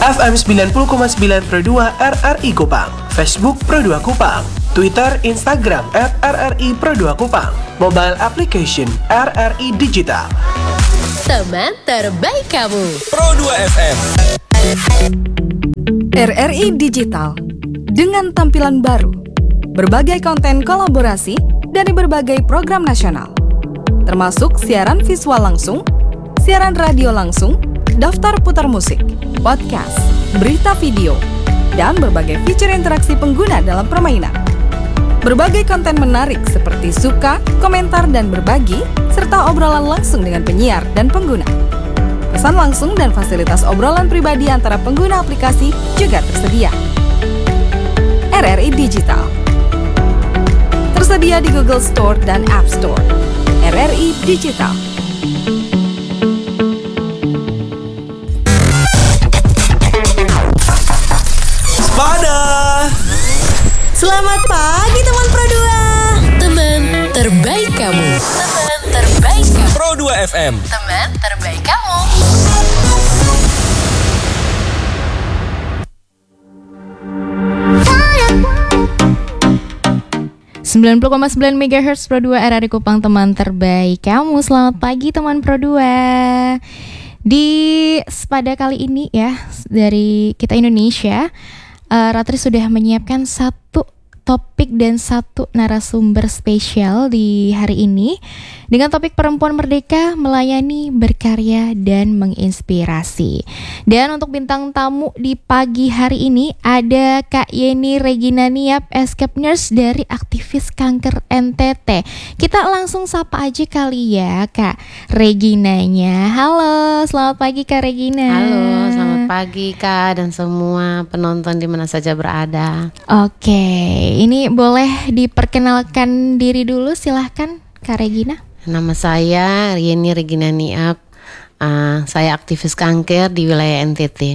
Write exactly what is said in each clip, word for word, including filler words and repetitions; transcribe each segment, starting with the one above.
F M sembilan puluh koma sembilan Pro dua R R I Kupang, Facebook Pro dua Kupang, Twitter, Instagram at R R I Pro dua Kupang, mobile application R R I Digital. Teman terbaik kamu, Pro dua F M. R R I Digital dengan tampilan baru, berbagai konten kolaborasi dari berbagai program nasional, termasuk siaran visual langsung, siaran radio langsung, daftar putar musik, podcast, berita video, dan berbagai fitur interaksi pengguna dalam permainan. Berbagai konten menarik seperti suka, komentar, dan berbagi, serta obrolan langsung dengan penyiar dan pengguna. Pesan langsung dan fasilitas obrolan pribadi antara pengguna aplikasi juga tersedia. R R I Digital tersedia di Google Store dan App Store. R R I Digital. Pada selamat pagi teman Pro dua. Teman terbaik kamu, teman terbaik kamu, Pro dua F M. teman terbaik kamu. sembilan puluh koma sembilan megahertz Pro dua R R I Kupang, teman terbaik kamu. Selamat pagi teman Pro dua. Di pada kali ini ya, dari Kita Indonesia, uh, Ratri sudah menyiapkan satu topik dan satu narasumber spesial di hari ini dengan topik perempuan merdeka, melayani, berkarya, dan menginspirasi. Dan untuk bintang tamu di pagi hari ini ada Kak Yeni Regina Niap, escape nurse dari aktivis kanker N T T. Kita langsung sapa aja kali ya Kak Reginanya. Halo, selamat pagi Kak Regina. Halo, selamat pagi Kak dan semua penonton di mana saja berada. Oke, ini boleh diperkenalkan diri dulu, silahkan Kak Regina. Nama saya Yeni Regina Niap, uh, saya aktivis kanker di wilayah N T T.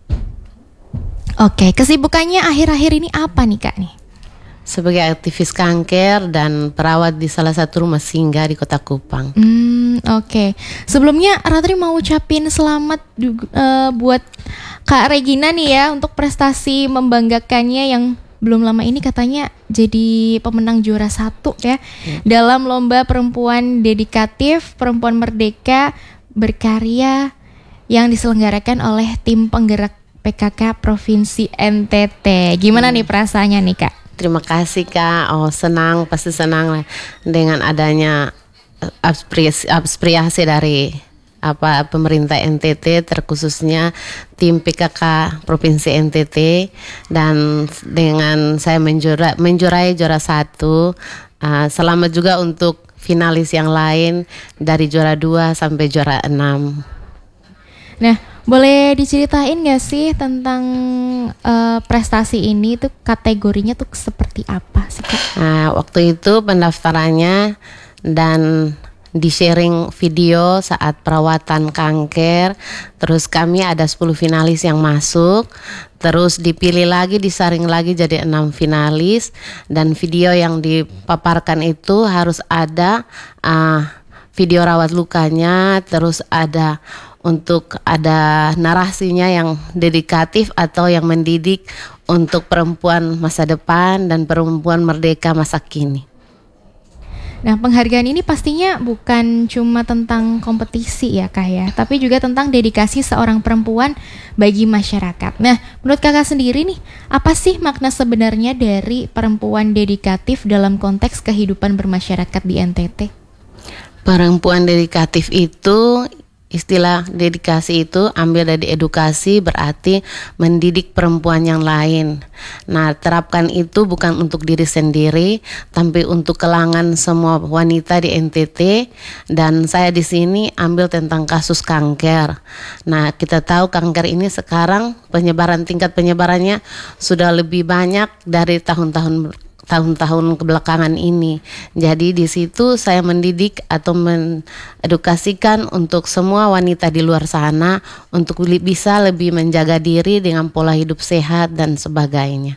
Oke, kesibukannya akhir-akhir ini apa nih Kak nih? Sebagai aktivis kanker dan perawat di salah satu rumah singgah di Kota Kupang. Hmm, oke. Sebelumnya Ratri mau ucapin selamat juga, uh, buat Kak Regina nih ya untuk prestasi membanggakannya yang belum lama ini katanya jadi pemenang juara satu ya, ya dalam lomba perempuan dedikatif, perempuan merdeka, berkarya yang diselenggarakan oleh tim penggerak P K K Provinsi N T T. Gimana hmm. nih perasaannya nih Kak? Terima kasih Kak. Oh senang, pasti senang lah dengan adanya aspirasi, aspirasi dari apa pemerintah N T T, terkhususnya tim P K K Provinsi N T T, dan dengan saya menjura, menjuarai juara satu. Uh, selamat juga untuk finalis yang lain dari juara dua sampai juara enam. Nah, boleh diceritain gak sih tentang uh, prestasi ini tuh, kategorinya tuh seperti apa sih Kak? Nah, waktu itu pendaftarannya dan di-sharing video saat perawatan kanker. Terus kami ada sepuluh finalis yang masuk. Terus dipilih lagi, disaring lagi jadi enam finalis. Dan video yang dipaparkan itu harus ada uh, video rawat lukanya. Terus ada untuk ada narasinya yang dedikatif atau yang mendidik untuk perempuan masa depan dan perempuan merdeka masa kini. Nah, penghargaan ini pastinya bukan cuma tentang kompetisi ya Kak ya, tapi juga tentang dedikasi seorang perempuan bagi masyarakat. Nah, menurut Kakak sendiri nih, apa sih makna sebenarnya dari perempuan dedikatif dalam konteks kehidupan bermasyarakat di N T T? Perempuan dedikatif itu, istilah dedikasi itu ambil dari edukasi, berarti mendidik perempuan yang lain. Nah, terapkan itu bukan untuk diri sendiri, tapi untuk kalangan semua wanita di N T T. Dan saya di sini ambil tentang kasus kanker. Nah, kita tahu kanker ini sekarang penyebaran tingkat penyebarannya sudah lebih banyak dari tahun-tahun tahun-tahun kebelakangan ini. Jadi di situ saya mendidik atau mengedukasikan untuk semua wanita di luar sana untuk bisa lebih menjaga diri dengan pola hidup sehat dan sebagainya.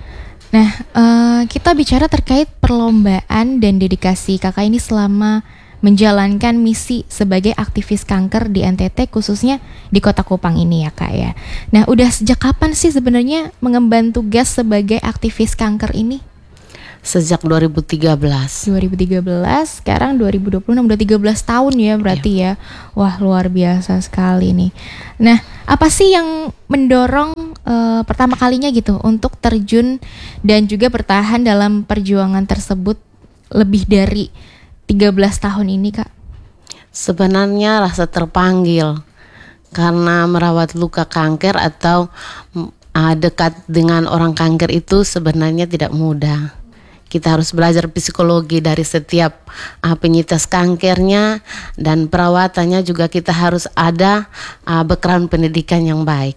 Nah, uh, kita bicara terkait perlombaan dan dedikasi kakak ini selama menjalankan misi sebagai aktivis kanker di N T T, khususnya di Kota Kupang ini ya Kak ya. Nah, udah sejak kapan sih sebenarnya mengemban tugas sebagai aktivis kanker ini? Sejak dua ribu tiga belas. dua ribu tiga belas, sekarang dua ribu dua puluh enam, udah tiga belas tahun ya berarti ya. Wah, luar biasa sekali nih. Nah, apa sih yang mendorong uh, pertama kalinya gitu untuk terjun dan juga bertahan dalam perjuangan tersebut lebih dari tiga belas tahun ini, Kak? Sebenarnya rasa terpanggil karena merawat luka kanker atau uh, dekat dengan orang kanker itu sebenarnya tidak mudah. Kita harus belajar psikologi dari setiap uh, penyintas kankernya, dan perawatannya juga kita harus ada uh, background pendidikan yang baik.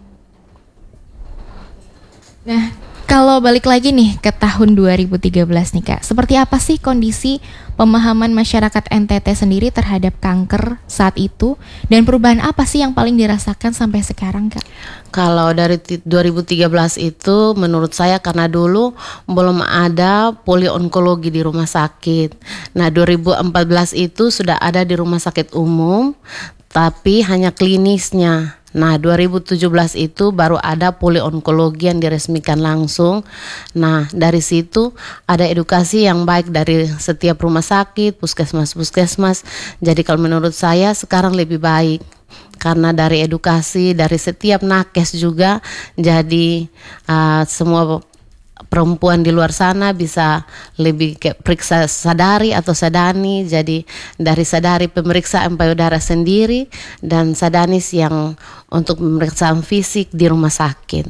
Nah, kalau balik lagi nih ke tahun dua ribu tiga belas nih Kak, seperti apa sih kondisi pemahaman masyarakat N T T sendiri terhadap kanker saat itu, dan perubahan apa sih yang paling dirasakan sampai sekarang Kak? Kalau dari dua ribu tiga belas itu menurut saya karena dulu belum ada polionkologi di rumah sakit. Nah, dua ribu empat belas itu sudah ada di rumah sakit umum tapi hanya klinisnya. Nah, dua ribu tujuh belas itu baru ada polionkologi yang diresmikan langsung. Nah, dari situ ada edukasi yang baik dari setiap rumah sakit, puskesmas-puskesmas. Jadi kalau menurut saya sekarang lebih baik. Karena dari edukasi, dari setiap nakes juga, jadi uh, semua perempuan di luar sana bisa lebih kayak periksa sadari atau sadani. Jadi dari sadari pemeriksaan payudara sendiri dan sadanis yang untuk pemeriksaan fisik di rumah sakit.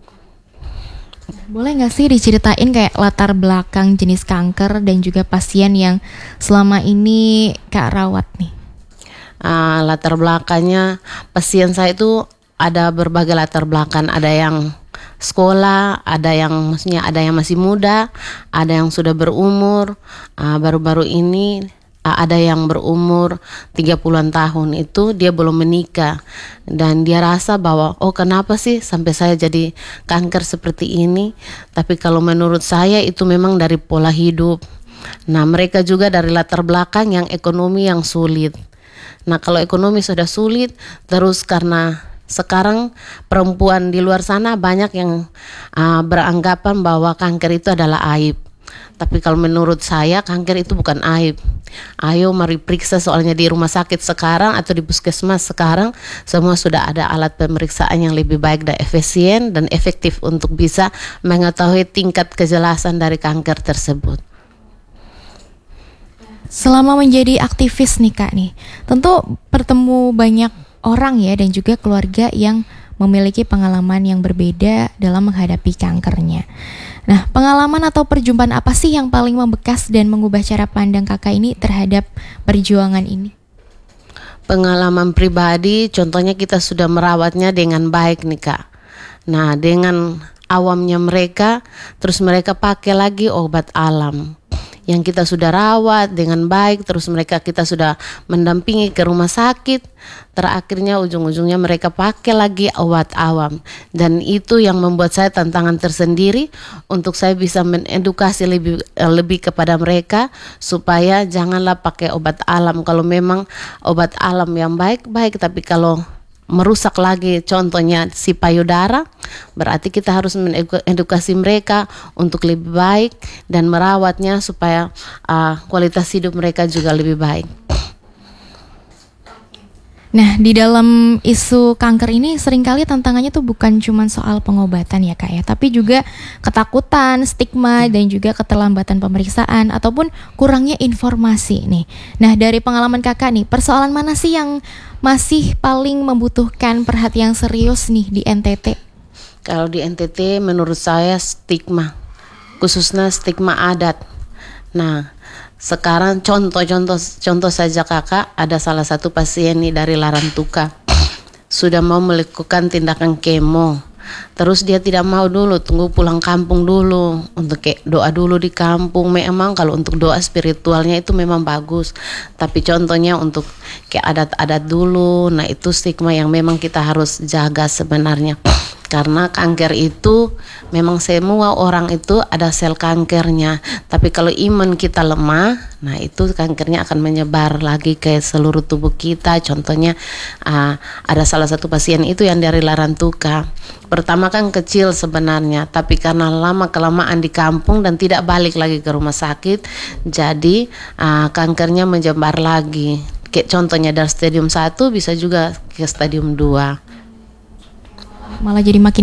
Boleh nggak sih diceritain kayak latar belakang jenis kanker dan juga pasien yang selama ini Kak rawat nih? Uh, latar belakangnya pasien saya itu ada berbagai latar belakang. Ada yang sekolah, ada yang maksudnya ada yang masih muda, ada yang sudah berumur, uh, baru-baru ini uh, ada yang berumur tiga puluhan tahun, itu dia belum menikah dan dia rasa bahwa oh kenapa sih sampai saya jadi kanker seperti ini. Tapi kalau menurut saya itu memang dari pola hidup. Nah, mereka juga dari latar belakang yang ekonomi yang sulit. Nah, kalau ekonomi sudah sulit, terus karena sekarang perempuan di luar sana banyak yang uh, beranggapan bahwa kanker itu adalah aib. Tapi kalau menurut saya kanker itu bukan aib. Ayo mari periksa, soalnya di rumah sakit sekarang atau di puskesmas sekarang semua sudah ada alat pemeriksaan yang lebih baik dan efisien dan efektif untuk bisa mengetahui tingkat kejelasan dari kanker tersebut. Selama menjadi aktivis nih Kak nih, tentu bertemu banyak orang ya dan juga keluarga yang memiliki pengalaman yang berbeda dalam menghadapi kankernya. Nah, pengalaman atau perjumpaan apa sih yang paling membekas dan mengubah cara pandang Kakak ini terhadap perjuangan ini? Pengalaman pribadi, contohnya kita sudah merawatnya dengan baik nih Kak. Nah, dengan awamnya mereka, terus mereka pakai lagi obat alam yang kita sudah rawat dengan baik, terus mereka kita sudah mendampingi ke rumah sakit, terakhirnya ujung-ujungnya mereka pakai lagi obat awam. Dan itu yang membuat saya tantangan tersendiri untuk saya bisa mengedukasi lebih lebih kepada mereka supaya janganlah pakai obat alam. Kalau memang obat alam yang baik-baik, tapi kalau merusak lagi contohnya si payudara, berarti kita harus mengedukasi mereka untuk lebih baik dan merawatnya supaya uh, kualitas hidup mereka juga lebih baik. Nah, di dalam isu kanker ini seringkali tantangannya tuh bukan cuma soal pengobatan ya Kak ya, tapi juga ketakutan, stigma, dan juga keterlambatan pemeriksaan ataupun kurangnya informasi nih. Nah, dari pengalaman Kakak nih, persoalan mana sih yang masih paling membutuhkan perhatian serius nih di N T T? Kalau di N T T menurut saya stigma, khususnya stigma adat. Nah, sekarang contoh-contoh contoh saja Kakak, ada salah satu pasien nih dari Larantuka sudah mau melakukan tindakan kemo, terus dia tidak mau dulu, tunggu pulang kampung dulu untuk kayak doa dulu di kampung. Memang kalau untuk doa spiritualnya itu memang bagus, tapi contohnya untuk kayak adat-adat dulu, nah itu stigma yang memang kita harus jaga sebenarnya. Karena kanker itu memang semua orang itu ada sel kankernya, tapi kalau imun kita lemah, nah itu kankernya akan menyebar lagi ke seluruh tubuh kita. Contohnya uh, ada salah satu pasien itu yang dari Larantuka. Pertama kan kecil sebenarnya, tapi karena lama kelamaan di kampung dan tidak balik lagi ke rumah sakit, jadi uh, kankernya menyebar lagi. Kayak contohnya dari stadium satu bisa juga ke stadium dua. Malah jadi makin